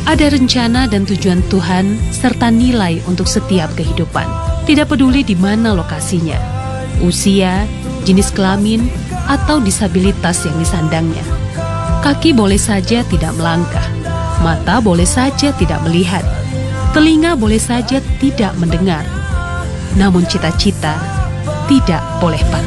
Ada rencana dan tujuan Tuhan serta nilai untuk setiap kehidupan. Tidak peduli di mana lokasinya, usia, jenis kelamin, atau disabilitas yang disandangnya. Kaki boleh saja tidak melangkah, mata boleh saja tidak melihat, telinga boleh saja tidak mendengar. Namun cita-cita tidak boleh patah.